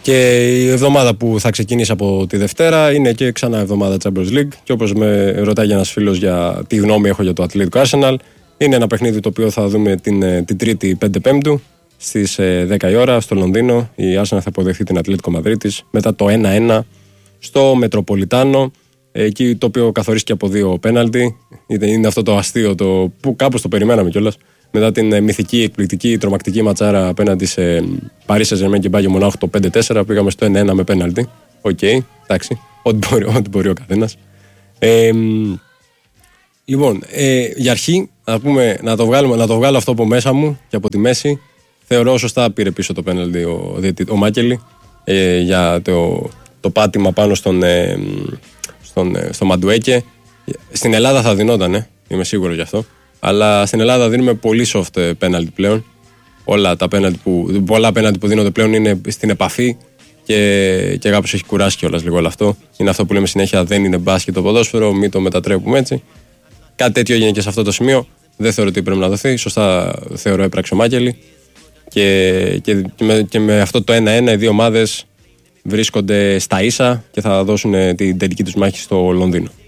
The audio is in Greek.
Και η εβδομάδα που θα ξεκινήσει από τη Δευτέρα είναι και ξανά εβδομάδα Champions League. Και όπως με ρωτάει ένας φίλος για τι γνώμη έχω για το Atlético Arsenal, είναι ένα παιχνίδι το οποίο θα δούμε την Τρίτη 5 Πέμπτου στις 10 η ώρα στο Λονδίνο. Η Arsenal θα αποδεχθεί την Ατλέτικο Μαδρίτης μετά το 1-1 στο Μετροπολιτάνο. Εκεί το οποίο καθορίστηκε από 2 πέναλτι. Είναι αυτό το αστείο που κάπως το περιμέναμε κιόλας. Μετά την μυθική, εκπληκτική, τρομακτική ματσάρα απέναντι σε Paris Saint-Germain και Bayern Μονάχου το 5-4, πήγαμε στο 1-1 με πέναλτι. Οκ, εντάξει, ό,τι μπορεί ο καθένας. Λοιπόν, για αρχή να το βγάλω αυτό από μέσα μου και από τη μέση. Θεωρώ σωστά πήρε πίσω το πέναλτι ο Μάκελη για το πάτημα πάνω στο Μαντουέκε. Στην Ελλάδα θα δινότανε, είμαι σίγουρος γι' αυτό. Αλλά στην Ελλάδα δίνουμε πολύ soft penalty πλέον. Πολλά penalty που δίνονται πλέον είναι στην επαφή και κάπως έχει κουράσει κιόλας λίγο όλο αυτό. Είναι αυτό που λέμε συνέχεια, δεν είναι μπάσκετ το ποδόσφαιρο, μην το μετατρέπουμε έτσι. Κάτι τέτοιο έγινε και σε αυτό το σημείο. Δεν θεωρώ ότι πρέπει να δοθεί. Σωστά θεωρώ έπραξε ο Μάκελη. Και με αυτό το 1-1 οι δύο ομάδες βρίσκονται στα ίσα και θα δώσουν την τελική τους μάχη στο Λονδίνο.